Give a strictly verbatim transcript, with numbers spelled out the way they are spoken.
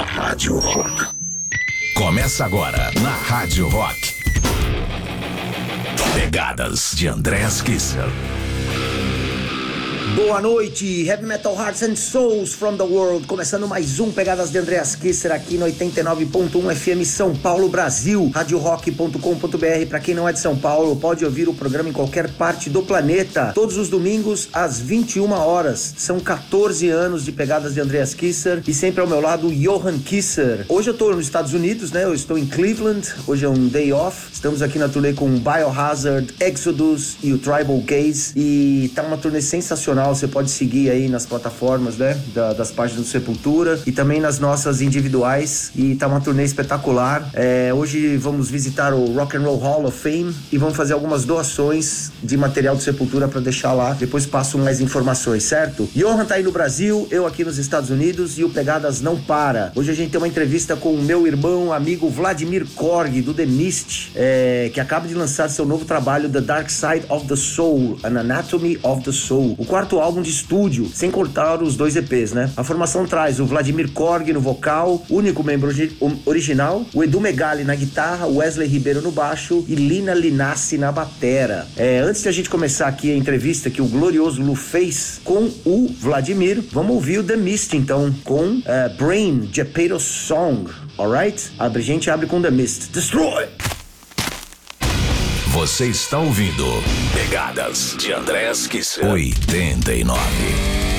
Rádio Rock. Começa agora na Rádio Rock. Pegadas de Andreas Kisser. Boa noite, Heavy Metal Hearts and Souls from the World. Começando mais um Pegadas de Andreas Kisser aqui no oitenta e nove ponto um F M São Paulo, Brasil. radio rock ponto com ponto b r. Pra quem não é de São Paulo, pode ouvir o programa em qualquer parte do planeta. Todos os domingos, às vinte e uma horas. São catorze anos de Pegadas de Andreas Kisser. E sempre ao meu lado, Johan Kisser. Hoje eu tô nos Estados Unidos, né? Eu estou em Cleveland. Hoje é um day off. Estamos aqui na turnê com Biohazard, Exodus e o Tribal Gaze. E tá uma turnê sensacional. Você pode seguir aí nas plataformas, né, da, das páginas do Sepultura e também nas nossas individuais, e tá uma turnê espetacular. É, hoje vamos visitar o Rock and Roll Hall of Fame e vamos fazer algumas doações de material do Sepultura para deixar lá, depois passo mais informações, certo? Johan tá aí no Brasil, eu aqui nos Estados Unidos e o Pegadas não para. Hoje a gente tem uma entrevista com o meu irmão, amigo Vladimir Korg, do The Mist, é, que acaba de lançar seu novo trabalho, The Dark Side of the Soul, An Anatomy of the Soul, o quarto álbum de estúdio, sem cortar os dois E Pês, né? A formação traz o Vladimir Korg no vocal, único membro origi- original, o Edu Megali na guitarra, Wesley Ribeiro no baixo e Lina Linassi na batera. É, antes de a gente começar aqui a entrevista que o glorioso Lu fez com o Vladimir, vamos ouvir o The Mist, então, com uh, Brain, Geppetto Song, alright? A gente abre com The Mist. Destroy! Você está ouvindo Pegadas de Andreas Kisser. oitenta e nove.